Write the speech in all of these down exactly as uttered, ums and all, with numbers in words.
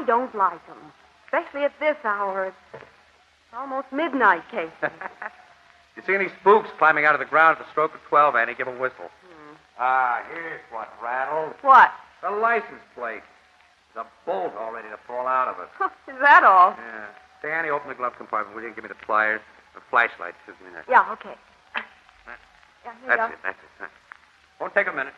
don't like them. Especially at this hour. It's almost midnight, Casey. You see any spooks climbing out of the ground at the stroke of twelve, Annie? Give a whistle. Hmm. Ah, here's what rattled. What? The license plate. There's a bolt all ready to fall out of it. Is that all? Yeah. Say, Annie, open the glove compartment, will you? Give me the pliers. The flashlight, too. Give me that. Yeah, okay. Yeah, here you That's go. it, that's it. Huh? Won't take a minute.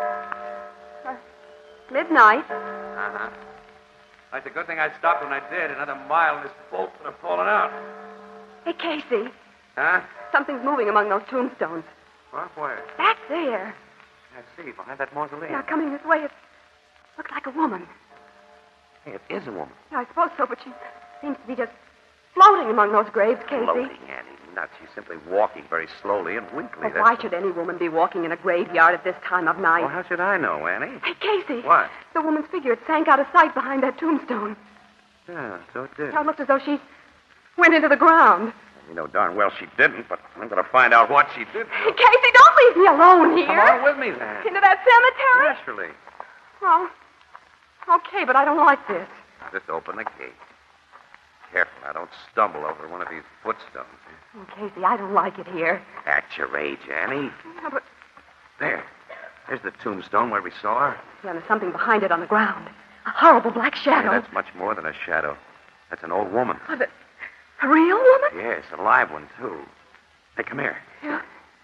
Uh, midnight. Uh-huh. It's a good thing I stopped when I did. Another mile and this bolt would have fallen out. Hey, Casey. Huh? Something's moving among those tombstones. What? Where? Back there. I see, behind that mausoleum. Yeah, coming this way. It looks like a woman. Hey, it is a woman. Yeah, I suppose so, but she seems to be just floating among those graves, Casey. Floating, Annie. Nuts. She's simply walking very slowly and weakly. Well, That's why the- should any woman be walking in a graveyard at this time of night? Well, how should I know, Annie? Hey, Casey. What? The woman's figure, it sank out of sight behind that tombstone. Yeah, so it did. Now, it looked as though she went into the ground. You know darn well she didn't, but I'm going to find out what she did. Hey, Casey, don't leave me alone here. Come on with me, then. Into that cemetery? Naturally. Well, okay, but I don't like this. Just open the gate. Careful, now don't stumble over one of these footstones. Oh, Casey, I don't like it here. Act your age, Annie. Yeah, but There. There's the tombstone where we saw her. yeah, there's something behind it on the ground. A horrible black shadow. Hey, that's much more than a shadow. That's an old woman. Was it a real woman? Yes, a live one, too. Hey, come here. Yeah.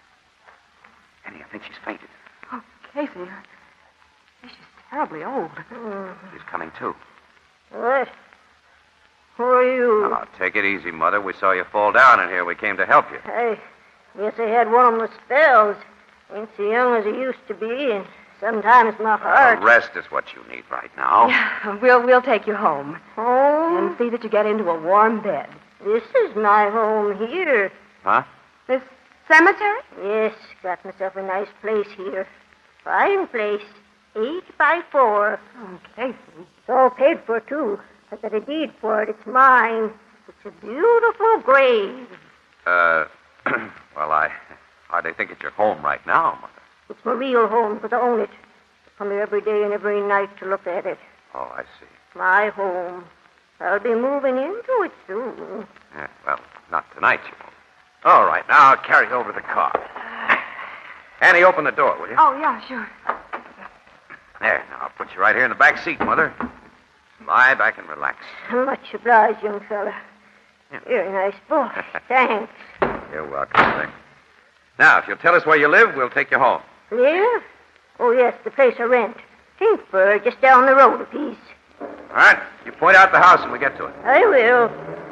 Annie, I think she's fainted. Oh, Casey, uh, she's terribly old. She's coming, too. What? Who are you? Now, take it easy, Mother. We saw you fall down in here. We came to help you. I guess I had one of my spells. Ain't so young as I used to be, and sometimes my heart... Uh, rest is what you need right now. Yeah, we'll we'll take you home Home? and see that you get into a warm bed. This is my home here. Huh? This cemetery? Yes, got myself a nice place here. Fine place. Eight by four. Oh, Casey. It's all paid for, too. I got a deed for it. It's mine. It's a beautiful grave. Uh, well, I hardly think it's your home right now, Mother. It's my real home because I own it. I come here every day and every night to look at it. Oh, I see. My home. I'll be moving into it soon. Yeah, well, not tonight, you won't. All right, now I'll carry over the car. Annie, open the door, will you? Oh, yeah, sure. There, now I'll put you right here in the back seat, Mother. Lie back and relax. Much obliged, young fella. Yeah. You're a nice boy. Thanks. You're welcome, Mother. Now, if you'll tell us where you live, we'll take you home. Live? Oh, yes, the place I rent. Tinkford, just down the road a piece. All right, you point out the house and we get to it. I will.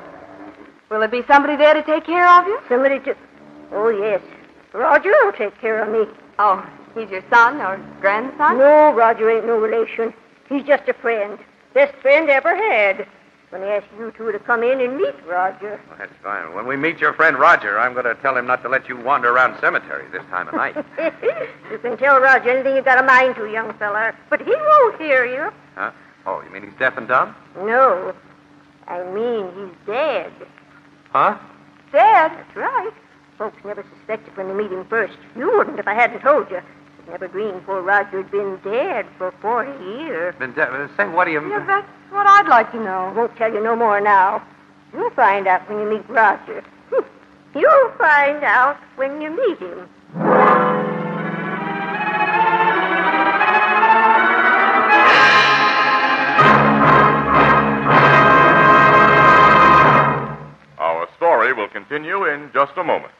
Will there be somebody there to take care of you? Somebody to... Oh, yes. Roger will take care of me. Oh, he's your son or grandson? No, Roger ain't no relation. He's just a friend. Best friend I ever had. When I asked you two to come in and meet Roger. Well, that's fine. When we meet your friend Roger, I'm going to tell him not to let you wander around cemeteries this time of night. You can tell Roger anything you got a mind to, young fella. But he won't hear you. Huh? Oh, you mean he's deaf and dumb? No. I mean, he's dead. Huh? Dead? That's right. Folks never suspected when they meet him first. You wouldn't if I hadn't told you. But never dreamed poor Roger'd been dead for forty years. Been deaf? Uh, say, what do you... Yeah, that's what I'd like to I know. won't tell you no more now. You'll find out when you meet Roger. You'll find out when you meet him. Our story will continue in just a moment.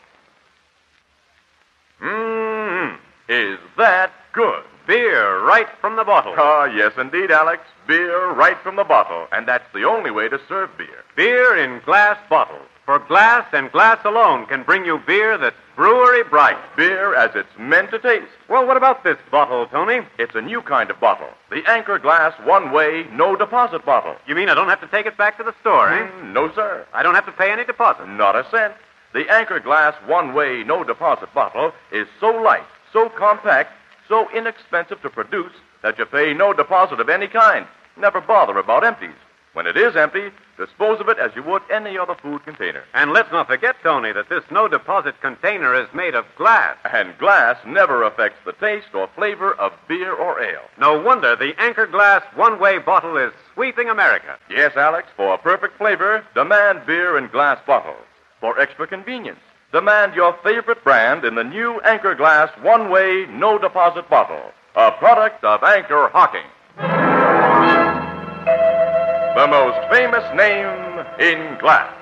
Mmm, is that good? Beer right from the bottle. Ah, yes, indeed, Alex. Beer right from the bottle. And that's the only way to serve beer. Beer in glass bottles. For glass and glass alone can bring you beer that's brewery bright. Beer as it's meant to taste. Well, what about this bottle, Tony? It's a new kind of bottle. The Anchor Glass one-way, no-deposit bottle. You mean I don't have to take it back to the store, eh? Mm, no, sir. I don't have to pay any deposit. Not a cent. The Anchor Glass one-way, no-deposit bottle is so light, so compact, so inexpensive to produce that you pay no deposit of any kind. Never bother about empties. When it is empty, dispose of it as you would any other food container. And let's not forget, Tony, that this no-deposit container is made of glass. And glass never affects the taste or flavor of beer or ale. No wonder the Anchor Glass one-way bottle is sweeping America. Yes, Alex, for perfect flavor, demand beer in glass bottles. For extra convenience, demand your favorite brand in the new Anchor Glass one-way no-deposit bottle, a product of Anchor Hocking. The most famous name in glass.